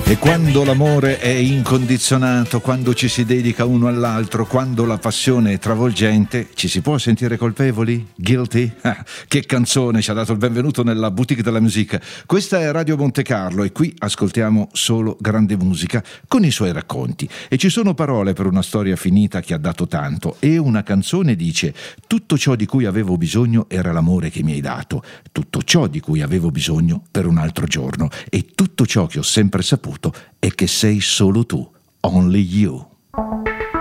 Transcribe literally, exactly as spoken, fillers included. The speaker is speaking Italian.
E quando l'amore è incondizionato, quando ci si dedica uno all'altro, quando la passione è travolgente, ci si può sentire colpevoli? Guilty? Ah, che canzone ci ha dato il benvenuto nella boutique della musica. Questa è Radio Monte Carlo e qui ascoltiamo solo grande musica con i suoi racconti. E ci sono parole per una storia finita che ha dato tanto. E una canzone dice: tutto ciò di cui avevo bisogno era l'amore che mi hai dato, tutto ciò di cui avevo bisogno per un altro giorno, e tutto ciò che ho sempre saputo è che sei solo tu, only you.